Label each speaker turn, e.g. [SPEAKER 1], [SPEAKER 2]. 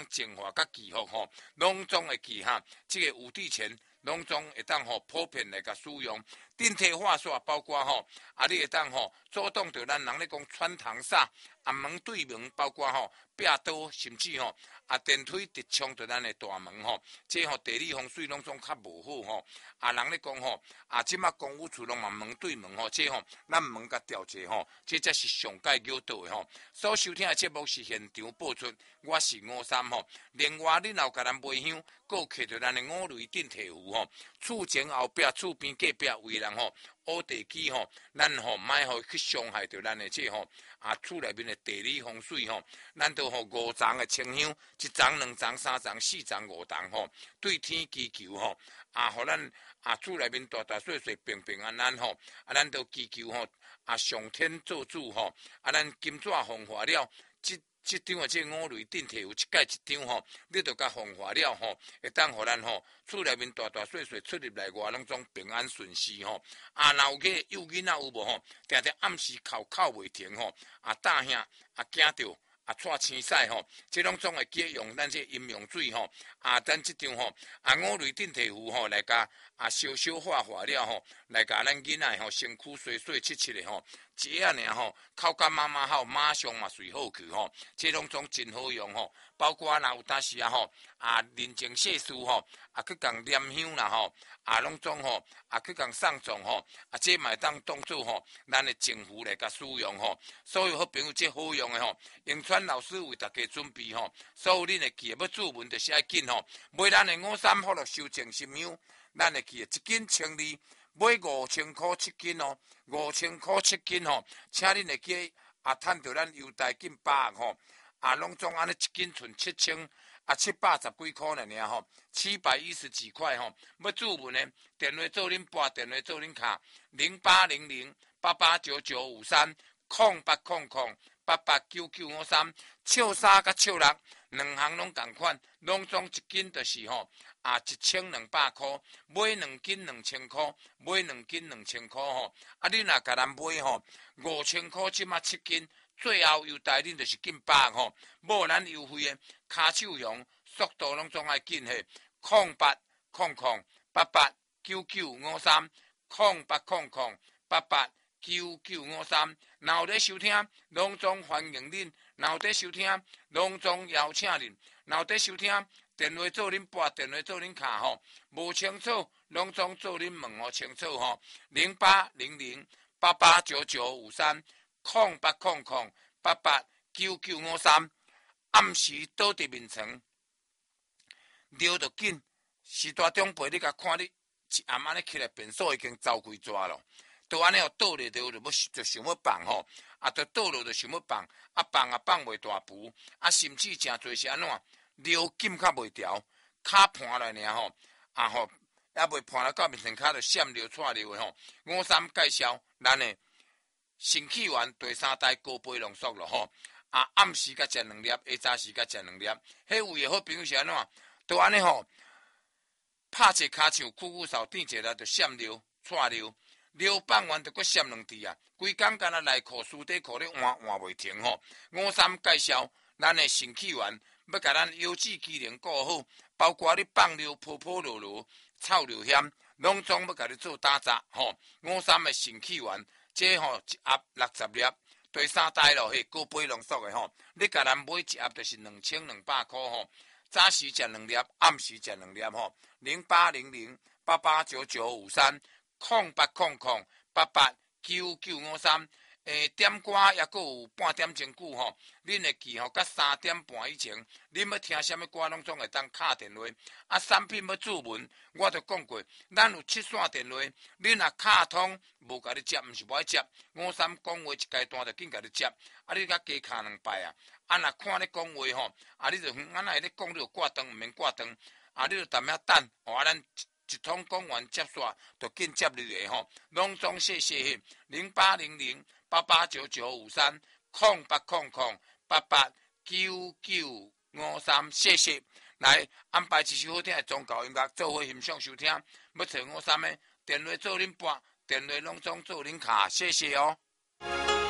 [SPEAKER 1] 净化甲祈福吼，拢总会记哈。这个有地钱拢总会当吼普遍来甲使用。电梯话说包括吼，你会当吼主动着咱人咧讲穿堂煞，门对门，包括吼壁刀，甚至吼电梯直冲着咱的大门吼，这吼地理风水拢总较无好吼。人咧讲吼，即马公务处拢嘛门对门吼，这吼咱门甲调节吼，这才是上界有道的吼。所收听的节目是现场播出，我是53吼。另外，恁若甲咱买香，搁刻着咱的五雷电梯符吼，厝前后壁、厝边隔壁围人吼，乌地基吼，咱吼莫互去伤害着咱的这吼厝内面的地理风水吼，咱都吼5层的清香，1层、2层、3层、4层、5层吼，对天祈求吼，互咱厝内面大大小小平平安安吼，咱都祈求吼上天做主吼，咱金纸奉化了。这张的这五雷电梯有一届一张吼，你著甲奉化了吼，会当互咱吼厝内面大大小小出入来外拢总平安顺遂吼。若有个幼囡仔有无吼，定定暗时哭袂停吼，大兄惊着带青屎吼，这拢总会借用咱这阴阳水吼，咱这张吼五雷电梯符吼来甲烧化了吼，来甲咱囡仔吼身躯洗七的吼。一下尔吼，口干妈妈好，马上嘛睡好去吼。这拢总真好用吼，包括若有当时吼人情世事吼，去共念香啦吼，拢总吼去共送葬吼，这嘛当当做吼咱的政府来甲使用吼。所有好朋友，这好用的吼，永川老师为大家准备吼，所有恁会记要注文就是爱紧吼，买咱的53福乐修正心香，咱会记一斤1,200。买5000块7斤哦，5000块7斤吼，请恁会记趁着咱优待金8吼，拢总安尼1斤剩780几块尔吼，710几块吼。要注文的电话做恁拨，电话做恁卡08008899530800889953，笑3甲笑6两项拢同款，拢总1斤就是吼。1200块，买2斤2000块，买2斤2000块吼。你若甲咱买吼5000块，即马7斤，最后优待恁就是近8吼，无咱优惠的卡手用，速度拢总爱紧嘿。0800889953，0800889953。若有咧收听，拢总欢迎恁；若有咧收听，拢总邀请恁；若有咧收听。电话做恁拨，电话做恁卡吼，无清楚，拢总做恁问吼清楚吼。0800889953，0800889953。暗时倒伫面床，溜着紧，时大中辈你甲看你一暗安尼起来，便所已经走几抓咯。都安尼哦，倒咧就想要放吼，就倒落就想要放，放袂大步，甚至诚侪是安怎？溜紧较袂调，骹盘来尔吼，还袂盘到面前骹就闪溜窜溜的吼。53介绍咱的神气丸第3代高杯浓缩咯吼，暗时甲食2粒，下早时甲食2粒。迄位的好朋友是安怎？都安尼吼，拍一骹像酷扫垫一来就闪溜窜溜，溜放完就搁闪2次啊，规工干那内裤、书底裤咧换袂停吼。53介绍咱的神气丸。要甲咱腰子机能顾好，包括你放尿、泡落落、臭流险，拢总要甲你做打杂吼。53的神气丸，这吼一盒60粒，第3代咯，迄高杯浓缩的吼。你甲咱买一盒就是2200块吼。早时食2粒，暗时食2粒吼。0800889953，0800889953。点歌也阁有半点钟久吼，恁会记吼，到3点半以前，恁要听什么歌拢总会当敲电话。产品要注文，我就讲过，咱有7线电话，恁若敲通无甲你接，毋是无爱接。53讲话一阶段就紧甲你接，你甲加敲2摆啊。若看你讲话吼，你就安那会咧讲，你就挂断，毋免挂断。你就淡仔等，咱一通讲完接煞，就紧接你的吼。拢总谢谢0800889953，0800889953，谢谢。来安排一首好听的宗教音乐，做伙欣赏收听。要找53的电话做恁拨，电话拢总做恁卡，谢谢哦。